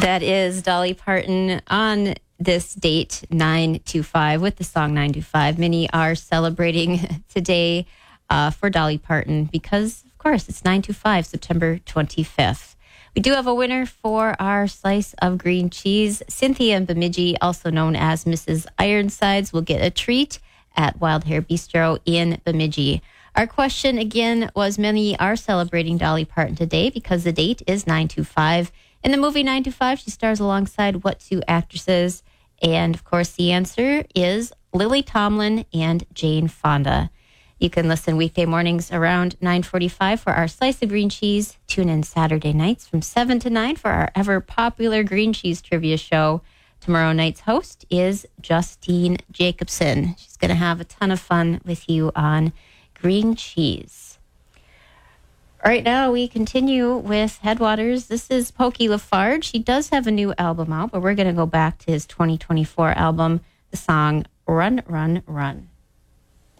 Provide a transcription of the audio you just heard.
That is Dolly Parton on this date, 9/25, with the song 9/25. Many are celebrating today for Dolly Parton because, of course, it's 9/25, September 25th. We do have a winner for our slice of green cheese. Cynthia in Bemidji, also known as Mrs. Ironsides, will get a treat at Wild Hair Bistro in Bemidji. Our question, again, was many are celebrating Dolly Parton today because the date is 9/25. In the movie 9/25, she stars alongside what two actresses? And, of course, the answer is Lily Tomlin and Jane Fonda. You can listen weekday mornings around 9:45 for our Slice of Green Cheese. Tune in Saturday nights from 7 to 9 for our ever-popular green cheese trivia show. Tomorrow night's host is Justine Jacobson. She's going to have a ton of fun with you on green cheese. Right now, we continue with Headwaters. This is Pokey Lafarge. He does have a new album out, but we're going to go back to his 2024 album, the song Run, Run, Run.